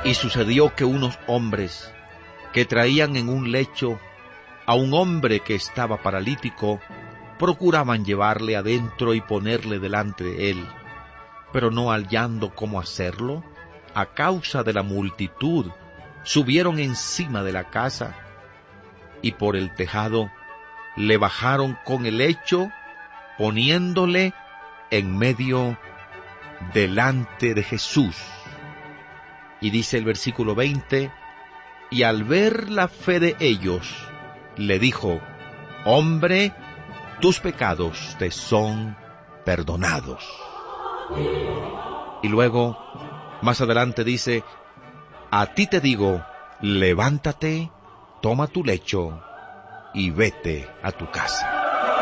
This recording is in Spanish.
Y sucedió que unos hombres que traían en un lecho a un hombre que estaba paralítico, procuraban llevarle adentro y ponerle delante de él, pero no hallando cómo hacerlo, a causa de la multitud, subieron encima de la casa y por el tejado le bajaron con el lecho, poniéndole en medio delante de Jesús. Y dice el versículo 20, y al ver la fe de ellos, le dijo: hombre, tus pecados te son perdonados. Y luego, más adelante dice: a ti te digo, levántate, toma tu lecho y vete a tu casa.